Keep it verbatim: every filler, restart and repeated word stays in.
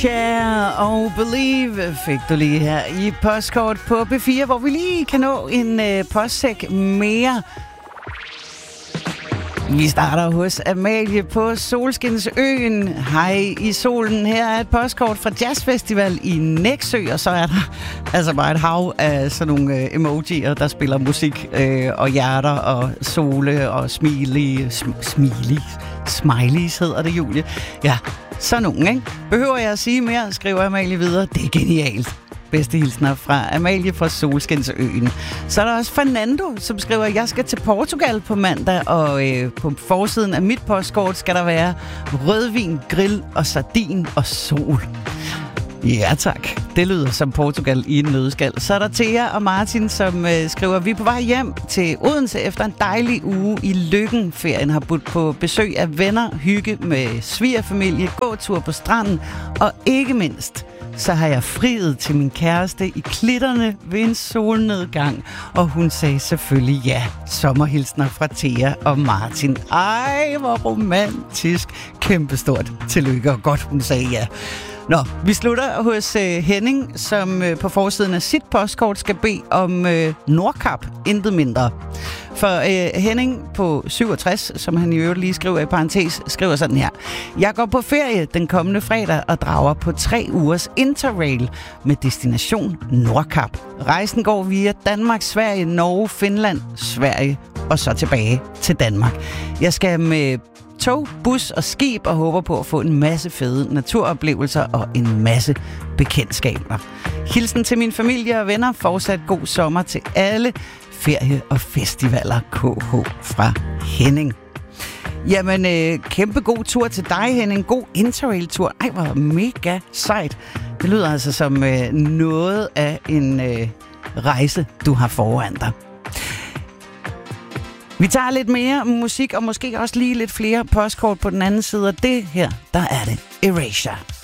Share og Believe fik du lige her i Postkort på B fire, hvor vi lige kan nå en øh, postsæk mere. Vi starter hos Amalie på Solskinsøen. Hej i solen. Her er et postkort fra Jazzfestival i Nexø, og så er der altså bare et hav af sådan nogle øh, emojier, der spiller musik, øh, og hjerter og sole og smiley, sm- smiley, smileys hedder det, Julie. Ja, sådan nogle, ikke? Behøver jeg at sige mere, skriver Amalie videre. Det er genialt. Bedste hilsner fra Amalie fra Solskinsøen. Så er der også Fernando, som skriver, jeg skal til Portugal på mandag, og øh, på forsiden af mit postkort skal der være rødvin, grill og sardin og sol. Ja tak, det lyder som Portugal i en nødskal. Så er der Thea og Martin, som øh, skriver, vi er på vej hjem til Odense efter en dejlig uge i Lykken. Ferien har budt på besøg af venner, hygge med svigerfamilie, gåtur på stranden, og ikke mindst så har jeg friet til min kæreste i klitterne ved en solnedgang. Og hun sagde selvfølgelig ja. Sommerhilsner fra Thea og Martin. Ej, hvor romantisk. Kæmpestort tillykke, og godt hun sagde ja. Nå, vi slutter hos øh, Henning, som øh, på forsiden af sit postkort skal bede om øh, Nordkap, intet mindre. For øh, Henning på syvogtres, som han i øvrigt lige skriver i parentes, skriver sådan her. Jeg går på ferie den kommende fredag og drager på tre ugers interrail med destination Nordkap. Rejsen går via Danmark, Sverige, Norge, Finland, Sverige og så tilbage til Danmark. Jeg skal med tog, bus og skib og håber på at få en masse fede naturoplevelser og en masse bekendtskaber. Hilsen til min familie og venner. Fortsat god sommer til alle. Ferie og festivaler K H fra Henning. Jamen, øh, kæmpe god tur til dig, Henning. God interrail-tur. Ej, hvor mega sejt. Det lyder altså som øh, noget af en øh, rejse, du har foran dig. Vi tager lidt mere musik, og måske også lige lidt flere postkort på den anden side. Og det her, der er det Erasure.